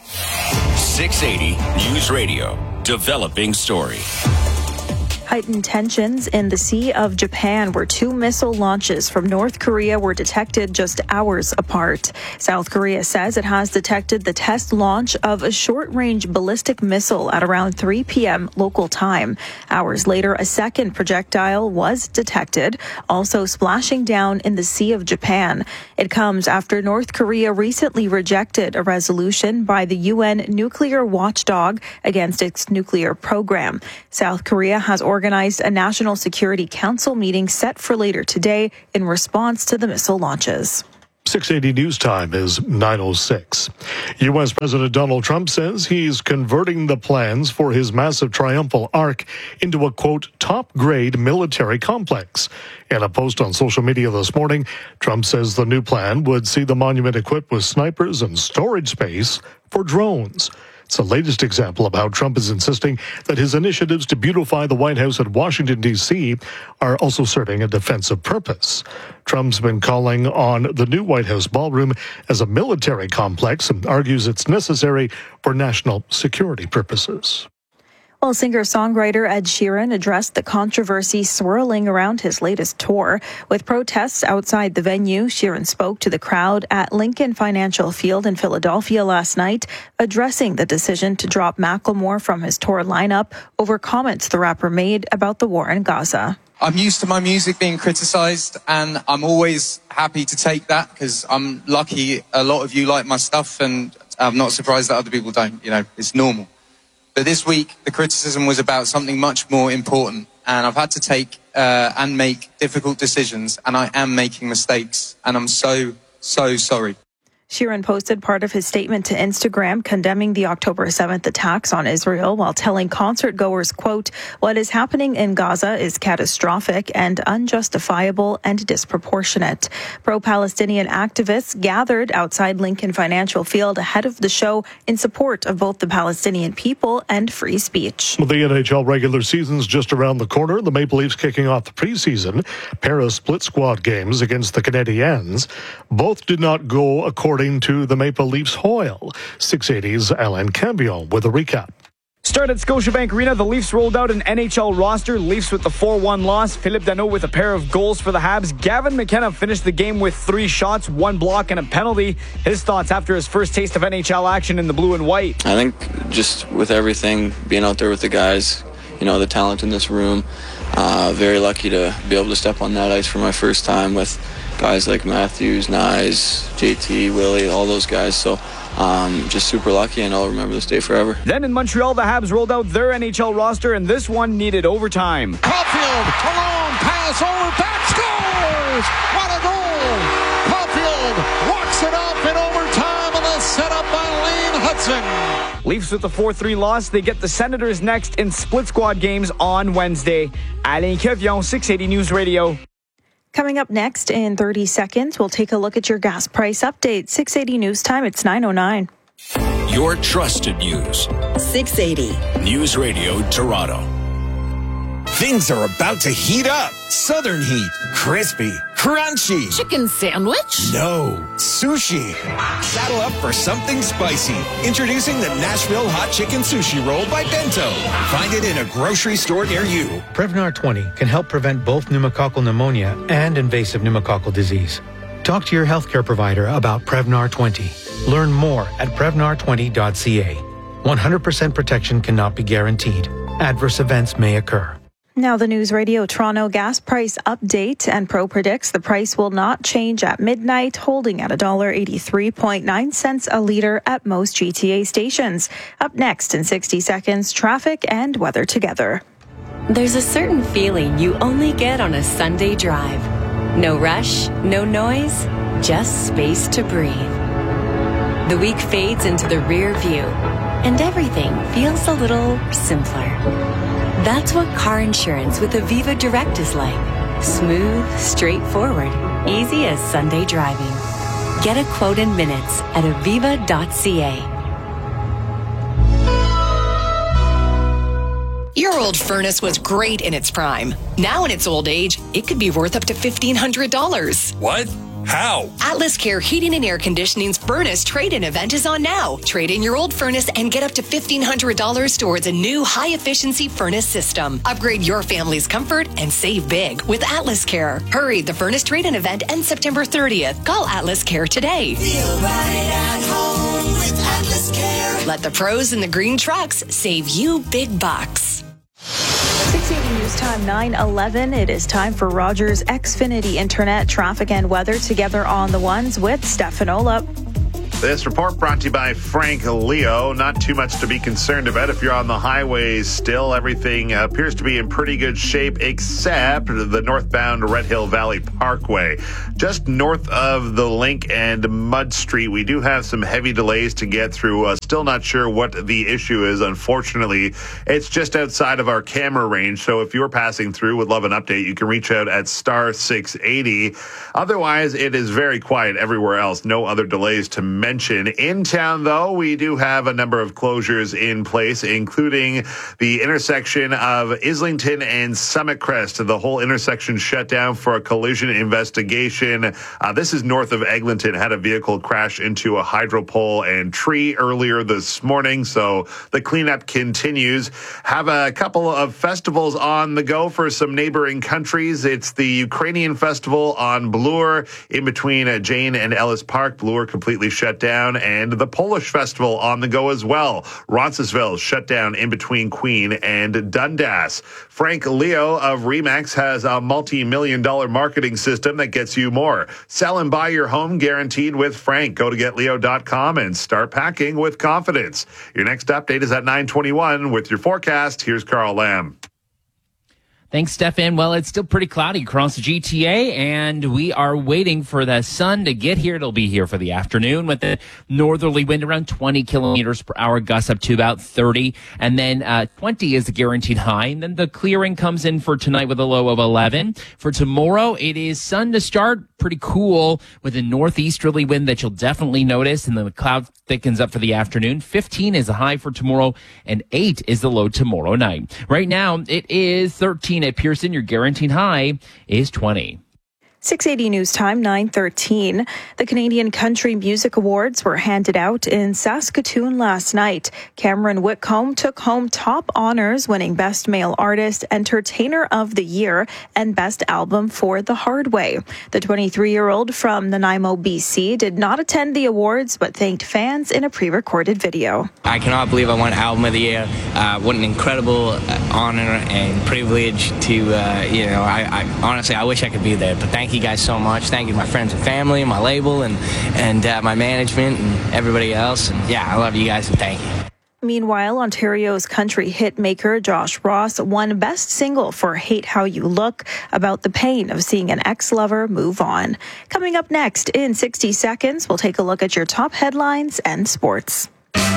six eighty News Radio, developing story. Heightened tensions in the Sea of Japan, where two missile launches from North Korea were detected just hours apart. South Korea says it has detected the test launch of a short-range ballistic missile at around three p.m. local time. Hours later, a second projectile was detected, also splashing down in the Sea of Japan. It comes after North Korea recently rejected a resolution by the U N nuclear watchdog against its nuclear program. South Korea has organized organized a National Security Council meeting set for later today in response to the missile launches. six eighty News Time is nine oh six. U S. President Donald Trump says he's converting the plans for his massive triumphal arch into a, quote, top-grade military complex. In a post on social media this morning, Trump says the new plan would see the monument equipped with snipers and storage space for drones. It's the latest example of how Trump is insisting that his initiatives to beautify the White House at Washington, D C are also serving a defensive purpose. Trump's been calling on the new White House ballroom as a military complex and argues it's necessary for national security purposes. Well, singer-songwriter Ed Sheeran addressed the controversy swirling around his latest tour. With protests outside the venue, Sheeran spoke to the crowd at Lincoln Financial Field in Philadelphia last night, addressing the decision to drop Macklemore from his tour lineup over comments the rapper made about the war in Gaza. I'm used to my music being criticized, and I'm always happy to take that because I'm lucky a lot of you like my stuff, and I'm not surprised that other people don't. You know, it's normal. But this week, the criticism was about something much more important, and I've had to take uh, and make difficult decisions, and I am making mistakes, and I'm so, so sorry. Sheeran posted part of his statement to Instagram condemning the October seventh attacks on Israel while telling concert goers, quote, what is happening in Gaza is catastrophic and unjustifiable and disproportionate. Pro-Palestinian activists gathered outside Lincoln Financial Field ahead of the show in support of both the Palestinian people and free speech. The N H L regular season's just around the corner. The Maple Leafs kicking off the preseason pair of split squad games against the Canadiens. Both did not go according to the Maple Leafs Hoyle. six eighty's Alain Cambion with a recap. Start at Scotiabank Arena. The Leafs rolled out an N H L roster. Leafs with the four one loss. Philippe Danault with a pair of goals for the Habs. Gavin McKenna finished the game with three shots, one block, and a penalty. His thoughts after his first taste of N H L action in the blue and white. I think just with everything, being out there with the guys, you know, the talent in this room, uh, very lucky to be able to step on that ice for my first time with guys like Matthews, Nyes, J T, Willie, all those guys. So um, just super lucky, and I'll remember this day forever. Then in Montreal, the Habs rolled out their N H L roster, and this one needed overtime. Caulfield, alone, pass over, back, scores! What a goal! Caulfield walks it off in overtime on the setup by Lane Hudson. Leafs with the four three loss. They get the Senators next in split squad games on Wednesday. Alain Cambion, six eighty News Radio. Coming up next in thirty seconds, we'll take a look at your gas price update. six eighty News Time, it's nine oh nine. Your trusted news. six eighty News Radio Toronto. Things are about to heat up. Southern heat. Crispy. Crunchy. Chicken sandwich? No. Sushi. Saddle up for something spicy. Introducing the Nashville Hot Chicken Sushi Roll by Bento. Find it in a grocery store near you. Prevnar twenty can help prevent both pneumococcal pneumonia and invasive pneumococcal disease. Talk to your healthcare provider about Prevnar twenty. Learn more at prevnar twenty dot c a. one hundred percent protection cannot be guaranteed. Adverse events may occur. Now the News Radio Toronto gas price update, and Pro predicts the price will not change at midnight, holding at one dollar eighty-three point nine cents a litre at most G T A stations. Up next in sixty seconds, traffic and weather together. There's a certain feeling you only get on a Sunday drive. No rush, no noise, just space to breathe. The week fades into the rear view, and everything feels a little simpler. That's what car insurance with Aviva Direct is like. Smooth, straightforward, easy as Sunday driving. Get a quote in minutes at aviva dot c a. Your old furnace was great in its prime. Now in its old age, it could be worth up to fifteen hundred dollars. What? How? Atlas Care Heating and Air Conditioning's furnace trade-in event is on now. Trade in your old furnace and get up to fifteen hundred dollars towards a new high-efficiency furnace system. Upgrade your family's comfort and save big with Atlas Care. Hurry, the furnace trade-in event ends September thirtieth. Call Atlas Care today. Feel right at home with Atlas Care. Let the pros in the green trucks save you big bucks. six eighty News Time, nine eleven. It is time for Rogers Xfinity Internet traffic and weather together on the ones with Stefan Olop. This report brought to you by Frank Leo. Not too much to be concerned about if you're on the highways still. Everything appears to be in pretty good shape except the northbound Red Hill Valley Parkway. Just north of the Link and Mud Street, we do have some heavy delays to get through. Uh, still not sure what the issue is. Unfortunately, it's just outside of our camera range. So if you're passing through, would love an update. You can reach out at star six eighty. Otherwise, it is very quiet everywhere else. No other delays to mention. In town, though, we do have a number of closures in place, including the intersection of Islington and Summit Crest. The whole intersection shut down for a collision investigation. Uh, this is north of Eglinton. Had a vehicle crash into a hydro pole and tree earlier this morning, so the cleanup continues. Have a couple of festivals on the go for some neighboring countries. It's the Ukrainian festival on Bloor in between uh, Jane and Ellis Park. Bloor completely shut down, and the Polish festival on the go as well. Roncesvalles shut down in between Queen and Dundas. Frank Leo of Remax has a multi-million dollar marketing system that gets you more. Sell and buy your home guaranteed with Frank. Go to get leo dot com and start packing with confidence. Your next update is at nine twenty-one with your forecast. Here's Carl Lamb. Thanks, Stefan. Well, it's still pretty cloudy across the G T A, and we are waiting for the sun to get here. It'll be here for the afternoon with the northerly wind around twenty kilometers per hour, gusts up to about thirty, and then uh, twenty is the guaranteed high. And then the clearing comes in for tonight with a low of eleven. For tomorrow, it is sun to start, pretty cool with a northeasterly wind that you'll definitely notice, and then the cloud thickens up for the afternoon. fifteen is the high for tomorrow, and eight is the low tomorrow night. Right now, it is thirteen at Pearson. Your guaranteed high is twenty. six eighty News Time, nine thirteen. The Canadian Country Music Awards were handed out in Saskatoon last night. Cameron Whitcomb took home top honors, winning Best Male Artist, Entertainer of the Year, and Best Album for The Hard Way. The twenty-three-year-old from Nanaimo, B C, did not attend the awards, but thanked fans in a pre-recorded video. I cannot believe I won Album of the Year. Uh, what an incredible uh, honor and privilege to, uh, you know, I, I honestly, I wish I could be there, but thank you guys so much. Thank you to my friends and family, my label, and and uh, my management, and everybody else. And yeah, I love you guys, and thank you. Meanwhile, Ontario's country hit maker Josh Ross won Best Single for Hate How You Look, about the pain of seeing an ex-lover move on. Coming up next in sixty seconds, we'll take a look at your top headlines and sports.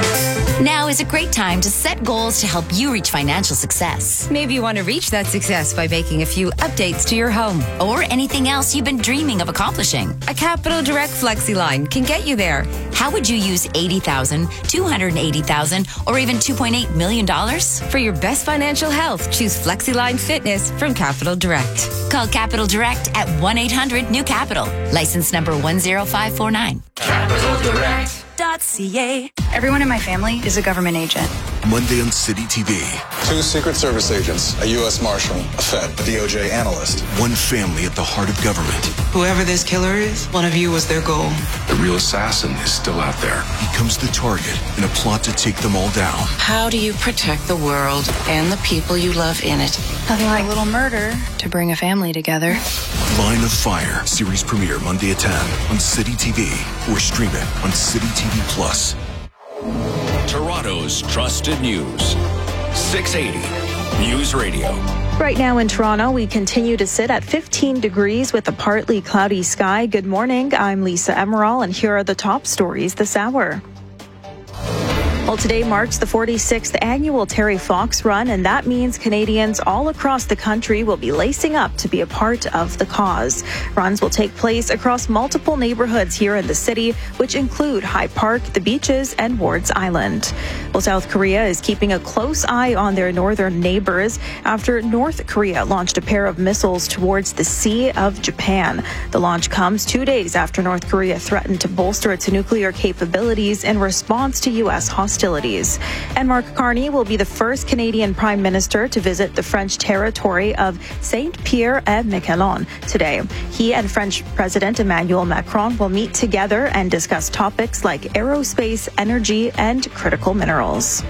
Now is a great time to set goals to help you reach financial success. Maybe you want to reach that success by making a few updates to your home. Or anything else you've been dreaming of accomplishing. A Capital Direct FlexiLine can get you there. How would you use eighty thousand dollars, two hundred eighty thousand dollars, or even two point eight million dollars? For your best financial health, choose FlexiLine Fitness from Capital Direct. Call Capital Direct at one eight hundred new capital. License number one zero five four nine. Capital Direct. Everyone in my family is a government agent. Monday on City T V. Two Secret Service agents, a U S Marshal, a Fed, a D O J analyst. One family at the heart of government. Whoever this killer is, one of you was their goal. The real assassin is still out there. Becomes the target in a plot to take them all down. How do you protect the world and the people you love in it? Nothing like a little murder to bring a family together. Line of Fire, series premiere Monday at ten on City T V, or stream it on City T V Plus. Toronto's trusted news. six eighty News Radio. Right now in Toronto, we continue to sit at fifteen degrees with a partly cloudy sky. Good morning. I'm Lisa Emerald, and here are the top stories this hour. Well, today marks the forty-sixth annual Terry Fox Run, and that means Canadians all across the country will be lacing up to be a part of the cause. Runs will take place across multiple neighborhoods here in the city, which include High Park, the beaches, and Wards Island. Well, South Korea is keeping a close eye on their northern neighbors after North Korea launched a pair of missiles towards the Sea of Japan. The launch comes two days after North Korea threatened to bolster its nuclear capabilities in response to U S hostilities. And Mark Carney will be the first Canadian Prime Minister to visit the French territory of Saint-Pierre-et-Miquelon today. He and French President Emmanuel Macron will meet together and discuss topics like aerospace, energy, and critical minerals.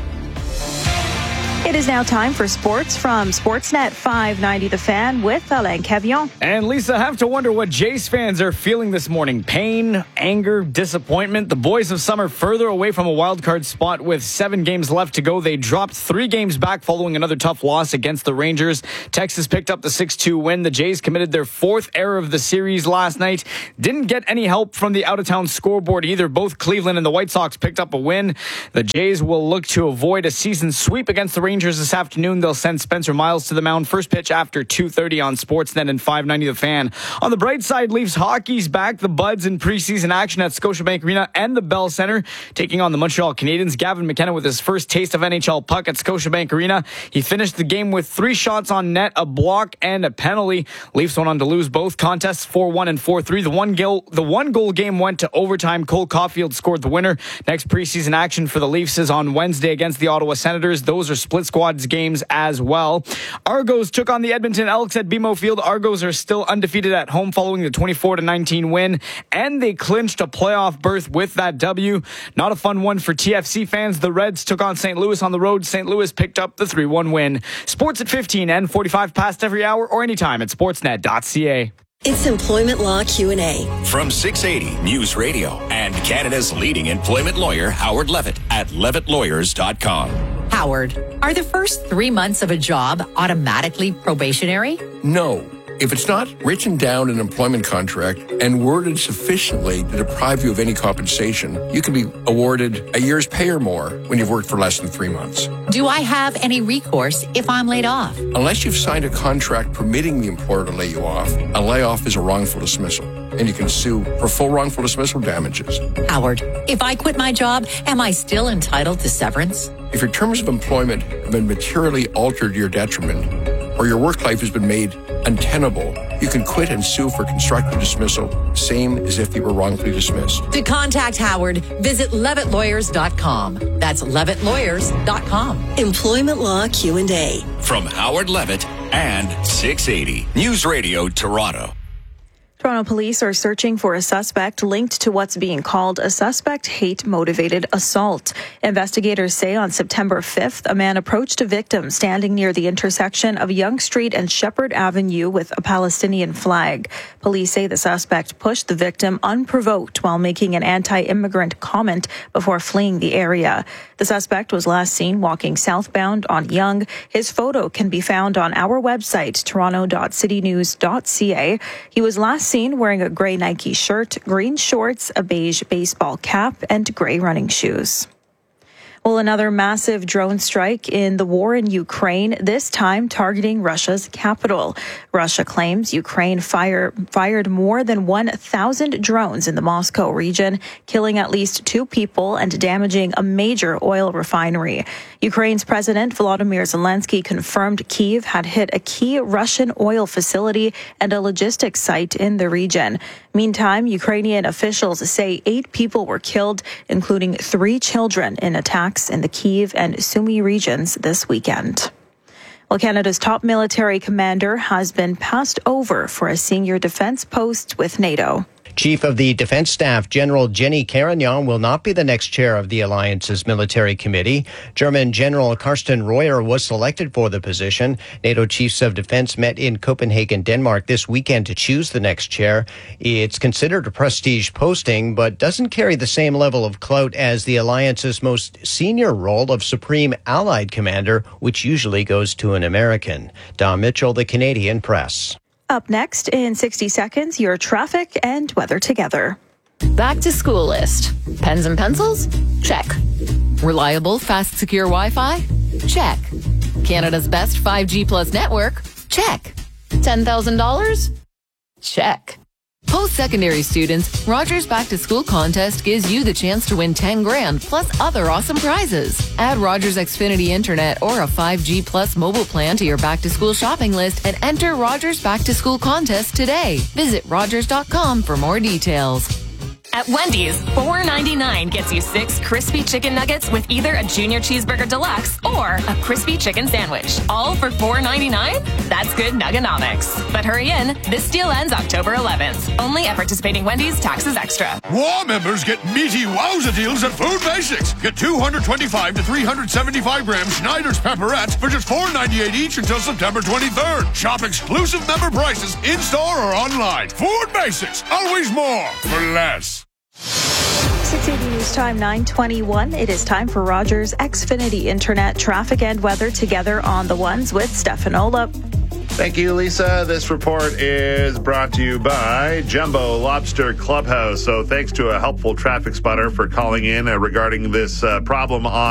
It is now time for sports from Sportsnet five ninety The Fan with Alain Cavillon. And Lisa, I have to wonder what Jays fans are feeling this morning. Pain, anger, disappointment. The boys of summer further away from a wild card spot with seven games left to go. They dropped three games back following another tough loss against the Rangers. Texas picked up the six two win. The Jays committed their fourth error of the series last night. Didn't get any help from the out-of-town scoreboard either. Both Cleveland and the White Sox picked up a win. The Jays will look to avoid a season sweep against the Rangers this afternoon. They'll send Spencer Miles to the mound. First pitch after two thirty on Sportsnet and five ninety The Fan. On the bright side, Leafs hockey's back. The Buds in preseason action at Scotiabank Arena and the Bell Center, taking on the Montreal Canadiens. Gavin McKenna with his first taste of N H L puck at Scotiabank Arena. He finished the game with three shots on net, a block, and a penalty. Leafs went on to lose both contests four one and four three. The one goal, the one goal game went to overtime. Cole Caulfield scored the winner. Next preseason action for the Leafs is on Wednesday against the Ottawa Senators. Those are split squads games as well. Argos took on the Edmonton Elks at B M O Field. Argos are still undefeated at home following the twenty-four to nineteen win, and they clinched a playoff berth with that W. Not a fun one for T F C fans. The Reds took on Saint Louis on the road. Saint Louis picked up the three one win. Sports at fifteen and forty-five past every hour or anytime at sportsnet dot c a. It's Employment Law Q and A. From six eighty News Radio and Canada's leading employment lawyer, Howard Levitt, at levitt lawyers dot com. Howard, are the first three months of a job automatically probationary? No. If it's not written down in an employment contract and worded sufficiently to deprive you of any compensation, you can be awarded a year's pay or more when you've worked for less than three months. Do I have any recourse if I'm laid off? Unless you've signed a contract permitting the employer to lay you off, a layoff is a wrongful dismissal, and you can sue for full wrongful dismissal damages. Howard, if I quit my job, am I still entitled to severance? If your terms of employment have been materially altered to your detriment, or your work life has been made untenable, you can quit and sue for constructive dismissal, same as if you were wrongfully dismissed. To contact Howard, visit levitt lawyers dot com. That's levitt lawyers dot com. Employment Law Q and A. From Howard Levitt and six eighty News Radio Toronto. Toronto police are searching for a suspect linked to what's being called a suspect hate-motivated assault. Investigators say on September fifth, a man approached a victim standing near the intersection of Yonge Street and Shepherd Avenue with a Palestinian flag. Police say the suspect pushed the victim unprovoked while making an anti-immigrant comment before fleeing the area. The suspect was last seen walking southbound on Yonge. His photo can be found on our website, toronto dot city news dot c a. He was last seen wearing a gray Nike shirt, green shorts, a beige baseball cap, and gray running shoes. Well, another massive drone strike in the war in Ukraine, this time targeting Russia's capital. Russia claims Ukraine fire, fired more than one thousand drones in the Moscow region, killing at least two people and damaging a major oil refinery. Ukraine's President Volodymyr Zelensky confirmed Kyiv had hit a key Russian oil facility and a logistics site in the region. Meantime, Ukrainian officials say eight people were killed, including three children, in attacks in the Kyiv and Sumy regions this weekend. Well, Canada's top military commander has been passed over for a senior defense post with NATO. Chief of the Defense Staff, General Jenny Carignan, will not be the next chair of the alliance's military committee. German General Carsten Reuer was selected for the position. NATO chiefs of defense met in Copenhagen, Denmark this weekend to choose the next chair. It's considered a prestige posting, but doesn't carry the same level of clout as the alliance's most senior role of Supreme Allied Commander, which usually goes to an American. Don Mitchell, the Canadian Press. Up next in sixty seconds, your traffic and weather together. Back to school list. Pens and pencils? Check. Reliable, fast, secure Wi-Fi? Check. Canada's best five G plus network? Check. ten thousand dollars? Check. Post-secondary students, Rogers Back to School contest gives you the chance to win ten grand plus other awesome prizes. Add Rogers Xfinity Internet or a five G plus mobile plan to your back to school shopping list and enter Rogers Back to School contest today. Visit rogers dot com for more details. At Wendy's, four ninety-nine gets you six crispy chicken nuggets with either a junior cheeseburger deluxe or a crispy chicken sandwich. All for four ninety-nine? That's good nuggonomics. But hurry in, this deal ends October eleventh. Only at participating Wendy's, taxes extra. War members get meaty wowza deals at Food Basics. Get two twenty-five to three seventy-five gram Schneider's pepperettes for just four ninety-eight each until September twenty-third. Shop exclusive member prices in-store or online. Food Basics, always more for less. six eighty News Time, nine twenty-one. It is time for Rogers Xfinity Internet traffic and weather together on the ones with Stefanola. Thank you, Lisa. This report is brought to you by Jumbo Lobster Clubhouse. So thanks to a helpful traffic spotter for calling in uh, regarding this uh, problem on